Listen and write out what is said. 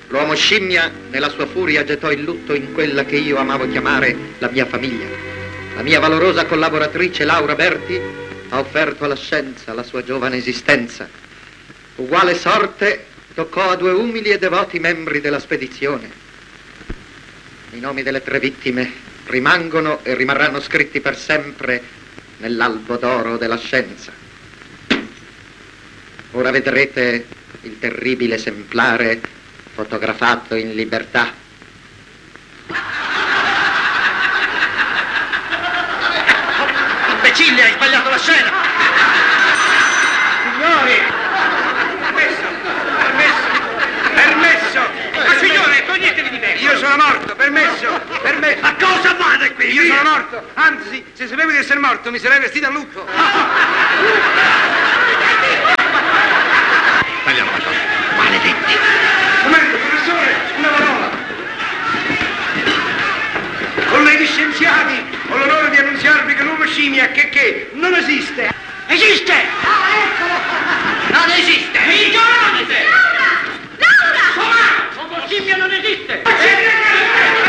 L'uomo scimmia, nella sua furia, gettò il lutto in quella che io amavo chiamare la mia famiglia. La mia valorosa collaboratrice Laura Berti ha offerto alla scienza la sua giovane esistenza. Uguale sorte toccò a 2 umili e devoti membri della spedizione. I nomi delle 3 vittime rimangono e rimarranno scritti per sempre nell'albo d'oro della scienza. Ora vedrete il terribile esemplare fotografato in libertà. Imbecille, hai sbagliato la scena! Signori! Permesso! Ma signore, toglietevi di me! Io sono morto, permesso! Ma cosa fate qui? Io sono morto! Anzi, se sapevo di essere morto, mi sarei vestito a lutto! Tagliamo la cosa. Maledetti! Comando, professore, una parola! Colleghi scienziati, ho l'onore di annunziarvi che l'uomo scimmia che non esiste! Esiste!